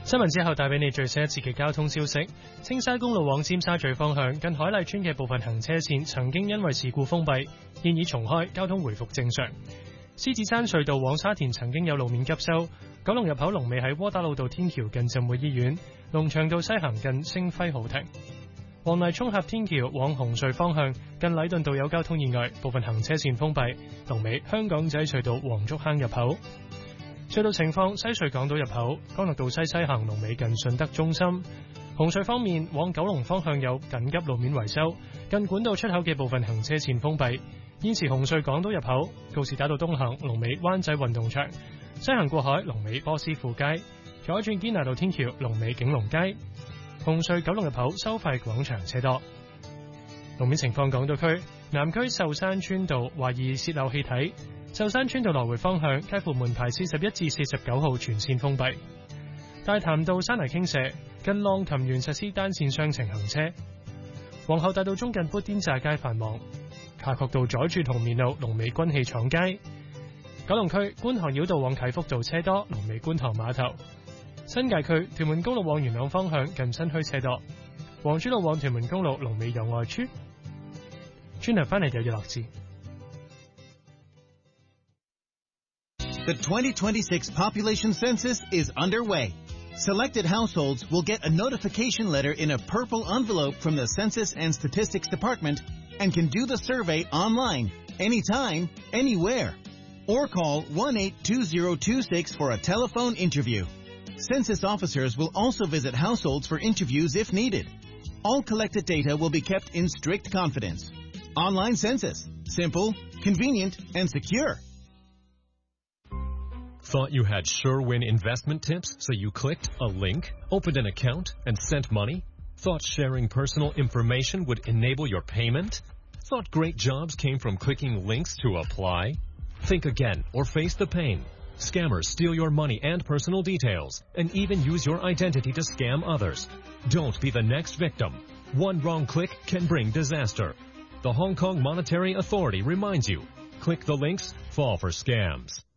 新聞之後帶俾你最新一節嘅交通消息。青沙公路往尖沙咀方向近海麗村嘅部分行車線曾經因為事故封閉，現已重開，交通回復正常。獅子山隧道往沙田曾經有路面急修，九龍入口龍尾喺窩打老道天橋近浸會醫院，龍翔道西行近星輝豪庭。黃泥涌峽天橋往紅隧方向近禮頓道有交通意外，部分行車線封閉，龍尾香港仔隧道黃竹坑入口。隧道情況：西隧港島入口干諾道西行龍尾近順德中心。紅隧方面，往九龍方向有緊急路面維修，近管道出口嘅部分行車線封閉。現時紅隧港島入口告士打道東行龍尾灣仔運動場，西行過海龍尾波斯富街，左轉堅拿道天橋龍尾景隆街。紅隧九龍入口收費廣場車多。路面情況：港島區南區壽山村道懷疑洩漏氣體，壽山村道來回方向介乎門牌41至49號全線封閉。大潭道山泥傾瀉，近浪琴園實施單線雙程行車。皇后大道中近砵甸乍街繁忙。夏慤道左住銅面路龍尾軍器廠街。九龍區觀塘繞道往啟福道車多，龍尾觀塘碼頭。新界區屯門公路往元朗方向近新墟車多。黃珠路往屯門公路龍尾友愛邨。轉頭翻嚟有樂誌。 The 2026 population census is underway. Selected households will get a notification letter in a purple envelope from the Census and Statistics Department and can do the survey online, anytime, anywhere. Or call 1-82026 for a telephone interview. Census officers will also visit households for interviews if needed. All collected data will be kept in strict confidence. Online census. Simple, convenient, and secure. Thought you had sure-win investment tips, so you clicked a link, opened an account, and sent money? Thought sharing personal information would enable your payment? Thought great jobs came from clicking links to apply? Think again or face the pain. Scammers steal your money and personal details, and even use your identity to scam others. Don't be the next victim. One wrong click can bring disaster. The Hong Kong Monetary Authority reminds you, click the links, fall for scams.